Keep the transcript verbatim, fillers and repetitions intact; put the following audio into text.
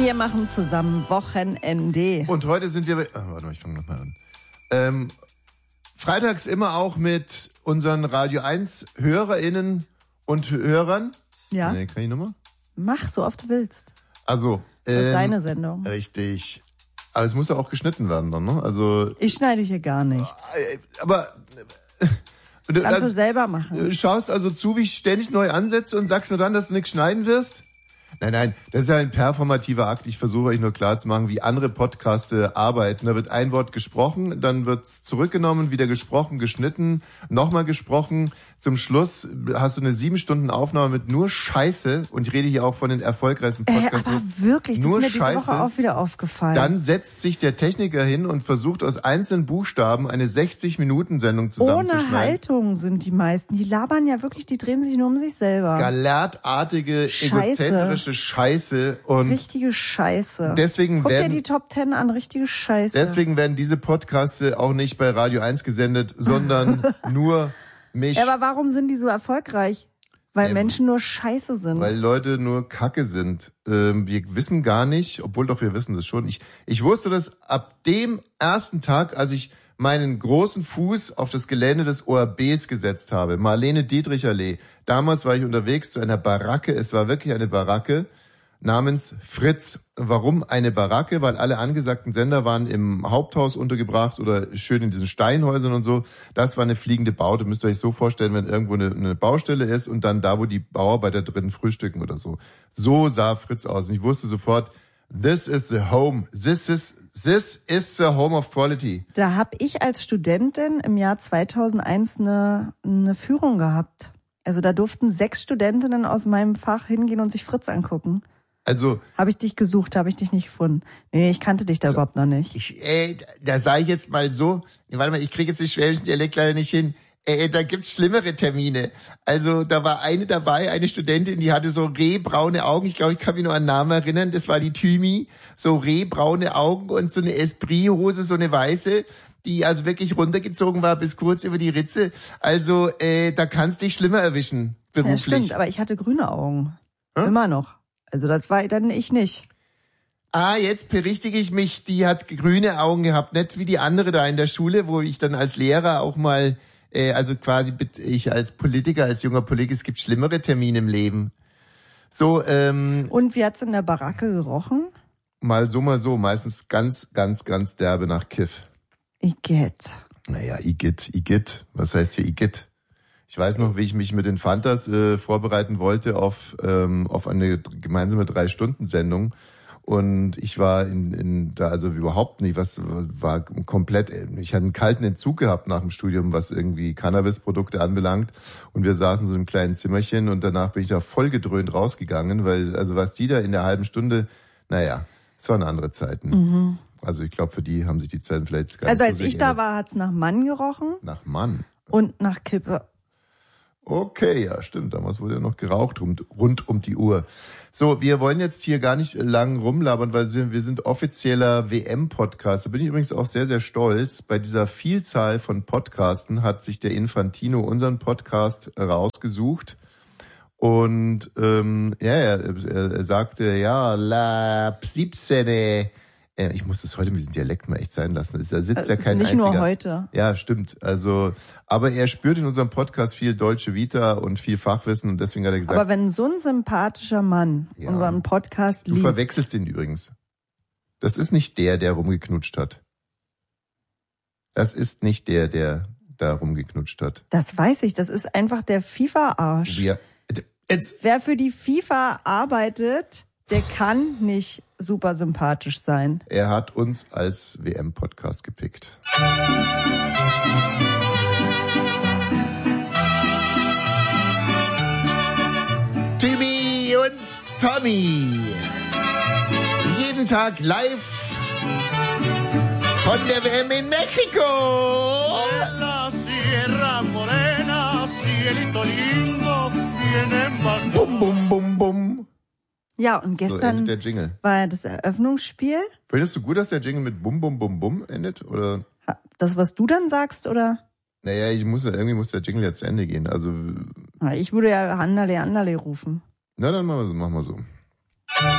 Wir machen zusammen Wochenende. Und heute sind wir... Oh, warte mal, ich fange nochmal an. Ähm, freitags immer auch mit unseren Radio eins HörerInnen und Hörern. Ja. Nee, kann ich nochmal? Mach, so oft du willst. Also... Das ist ähm, deine Sendung. Richtig. Aber es muss ja auch geschnitten werden dann, ne? Also... Ich schneide hier gar nichts. Aber... Kannst du selber machen. Schaust also zu, wie ich ständig neu ansetze und sagst mir dann, dass du nichts schneiden wirst? Nein, nein, das ist ja ein performativer Akt. Ich versuche euch nur klarzumachen, wie andere Podcaste arbeiten. Da wird ein Wort gesprochen, dann wird's zurückgenommen, wieder gesprochen, geschnitten, nochmal gesprochen. Zum Schluss hast du eine sieben Stunden Aufnahme mit nur Scheiße. Und ich rede hier auch von den erfolgreichsten Podcasts. Äh, aber wirklich, das nur ist mir Scheiße. diese Woche auch wieder aufgefallen. Dann setzt sich der Techniker hin und versucht aus einzelnen Buchstaben eine sechzig-Minuten-Sendung zusammenzuschneiden. Ohne Haltung sind die meisten. Die labern ja wirklich, die drehen sich nur um sich selber. Galertartige, Scheiße. egozentrische Scheiße. Und richtige Scheiße. Deswegen Guck werden, dir die Top Ten an, richtige Scheiße. Deswegen werden diese Podcasts auch nicht bei Radio eins gesendet, sondern nur mich. Ja, aber warum sind die so erfolgreich? Weil Ja, Menschen nur Scheiße sind. Weil Leute nur Kacke sind. Ähm, wir wissen gar nicht, obwohl doch wir wissen das schon. Ich, ich wusste das ab dem ersten Tag, als ich meinen großen Fuß auf das Gelände des O R Bs gesetzt habe. Marlene Dietrich-Allee. Damals war ich unterwegs zu einer Baracke. Es war wirklich eine Baracke namens Fritz. Warum eine Baracke? Weil alle angesagten Sender waren im Haupthaus untergebracht oder schön in diesen Steinhäusern und so. Das war eine fliegende Baute. Müsst ihr euch so vorstellen, wenn irgendwo eine, eine Baustelle ist und dann da, wo die Bauarbeiter drin frühstücken oder so. So sah Fritz aus. Und ich wusste sofort, this is the home. This is, this is the home of quality. Da habe ich als Studentin im Jahr zweitausendeins eine, eine Führung gehabt. Also da durften sechs Studentinnen aus meinem Fach hingehen und sich Fritz angucken. Also habe ich dich gesucht, habe ich dich nicht gefunden. Nee, ich kannte dich da so, überhaupt noch nicht. Ich, äh, da sage ich jetzt mal so, warte mal, ich kriege jetzt den schwäbischen Dialekt leider nicht hin. Äh, da gibt's schlimmere Termine. Also da war eine dabei, eine Studentin, die hatte so rehbraune Augen. Ich glaube, ich kann mich nur an den Namen erinnern. Das war die Thymi. So rehbraune Augen und so eine Esprit-Hose, so eine weiße, die also wirklich runtergezogen war bis kurz über die Ritze. Also äh, da kannst dich schlimmer erwischen, beruflich. Ja, stimmt, aber ich hatte grüne Augen. Hm? Immer noch. Also das war dann ich nicht. Ah, jetzt berichtige ich mich, die hat grüne Augen gehabt, nicht wie die andere da in der Schule, wo ich dann als Lehrer auch mal, äh, also quasi ich als Politiker, als junger Politiker, es gibt schlimmere Termine im Leben. So, ähm... Und wie hat's in der Baracke gerochen? Mal so, mal so, meistens ganz, ganz, ganz derbe nach Kiff. Igitt. Naja, Igitt, Igitt, was heißt hier Igitt? Ich weiß noch, wie ich mich mit den Fantas äh, vorbereiten wollte auf ähm, auf eine gemeinsame Drei-Stunden-Sendung. Und ich war in, in da also überhaupt nicht, was war komplett, ich hatte einen kalten Entzug gehabt nach dem Studium, was irgendwie Cannabis-Produkte anbelangt. Und wir saßen so in einem kleinen Zimmerchen und danach bin ich da voll gedröhnt rausgegangen, weil, also was die da in der halben Stunde, naja, es waren andere Zeiten. Mhm. Also ich glaube, für die haben sich die Zeiten vielleicht gar Also nicht als so ich da war, hat's nach Mann gerochen. Nach Mann? Und nach Kippe. Okay, ja, stimmt. Damals wurde ja noch geraucht rund, rund um die Uhr. So, wir wollen jetzt hier gar nicht lang rumlabern, weil wir sind offizieller W M-Podcast. Da bin ich übrigens auch sehr, sehr stolz. Bei dieser Vielzahl von Podcasten hat sich der Infantino unseren Podcast rausgesucht. Und ähm, ja, er, er sagte, ja, la siebzehn. Ich muss das heute mit diesem Dialekt mal echt sein lassen. Da sitzt also ja kein nicht einziger. Nicht nur heute. Ja, stimmt. Also, aber er spürt in unserem Podcast viel Deutsche Vita und viel Fachwissen und deswegen hat er gesagt. Aber wenn so ein sympathischer Mann ja, unseren Podcast liebt. Du verwechselst ihn übrigens. Das ist nicht der, der rumgeknutscht hat. Das ist nicht der, der da rumgeknutscht hat. Das weiß ich. Das ist einfach der FIFA-Arsch. Wir, jetzt. Wer für die FIFA arbeitet, der kann nicht super sympathisch sein. Er hat uns als W M-Podcast gepickt. Timmy und Tommy. Jeden Tag live von der W M in Mexiko. Bum, bum, bum, bum. Ja, und gestern so der Jingle. war ja das Eröffnungsspiel. Findest du gut, dass der Jingle mit Bum, Bum, Bum, Bum endet? Oder? Das, was du dann sagst, oder? Naja, ich muss, irgendwie muss der Jingle jetzt zu Ende gehen. Also Ich würde ja Andale, Andale rufen. Na, dann machen wir so, machen wir so.